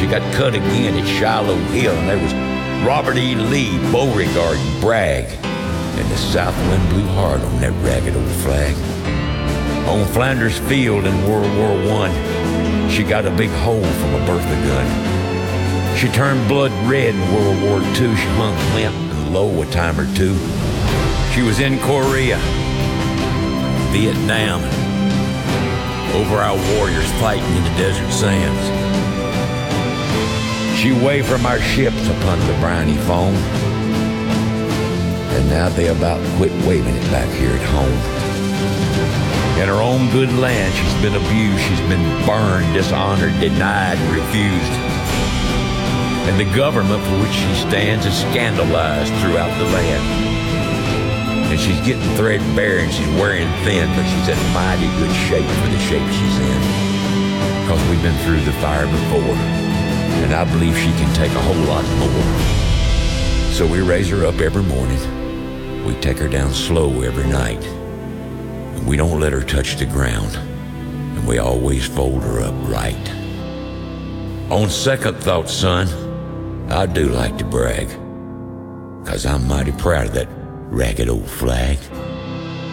she got cut again at Shiloh Hill, and there was Robert E. Lee, Beauregard, and Bragg, and the south wind blew hard on that ragged old flag. On Flanders Field in World War I, she got a big hole from a Bertha gun. She turned blood red in World War II. She hung limp and low a time or two. She was in Korea, Vietnam, over our warriors fighting in the desert sands. She waved from our ships upon the briny foam, and now they about quit waving it back here at home. In her own good land, she's been abused, she's been burned, dishonored, denied, refused. And the government for which she stands is scandalized throughout the land. And she's getting threadbare and she's wearing thin, but she's in mighty good shape for the shape she's in. Because we've been through the fire before, and I believe she can take a whole lot more. So we raise her up every morning. We take her down slow every night. And we don't let her touch the ground. And we always fold her up right. On second thought, son, I do like to brag. 'Cause I'm mighty proud of that ragged old flag.